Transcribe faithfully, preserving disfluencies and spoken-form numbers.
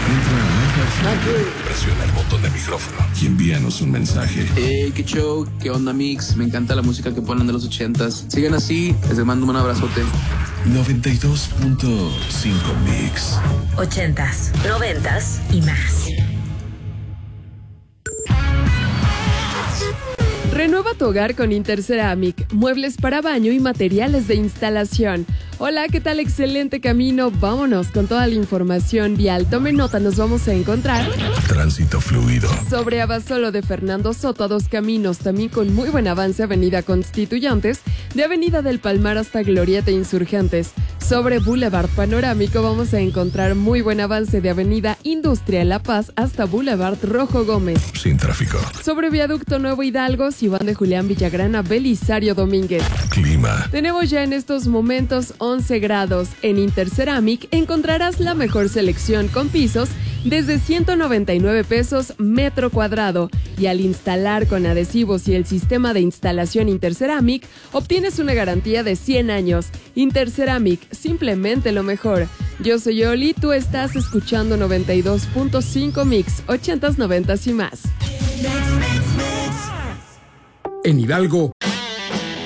Entra a iHeartRadio, presiona el botón de micrófono y envíanos un mensaje. Hey, qué show, qué onda, Mix. Me encanta la música que ponen de los ochentas. Sigan así, les mando un abrazote. noventa y dos punto cinco Mix. Ochentas, noventas y más. Renueva tu hogar con Interceramic, muebles para baño y materiales de instalación. Hola, ¿qué tal? Excelente camino. Vámonos con toda la información vial. Tome nota, nos vamos a encontrar. Tránsito fluido. Sobre Abasolo de Fernando Soto a Dos Caminos, también con muy buen avance Avenida Constituyentes, de Avenida del Palmar hasta Glorieta Insurgentes. Sobre Boulevard Panorámico vamos a encontrar muy buen avance de Avenida Industria La Paz hasta Boulevard Rojo Gómez. Sin tráfico. Sobre Viaducto Nuevo Hidalgo, Iván de Julián Villagrana, Belisario Domínguez. Clima. Tenemos ya en estos momentos once grados. En Interceramic encontrarás la mejor selección con pisos desde ciento noventa y nueve pesos metro cuadrado. Y al instalar con adhesivos y el sistema de instalación Interceramic, obtienes una garantía de cien años. Interceramic, simplemente lo mejor. Yo soy Oli, tú estás escuchando noventa y dos punto cinco Mix, ochentas, noventas y más. En Hidalgo,